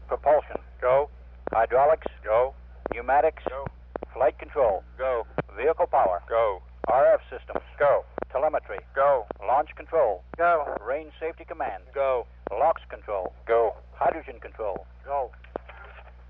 Propulsion. Go. Hydraulics. Go. Pneumatics. Go. Flight control. Go. Vehicle power. Go. RF systems. Go. Telemetry. Go. Launch control. Go. Range safety command. Go. LOX control. Go. Hydrogen control.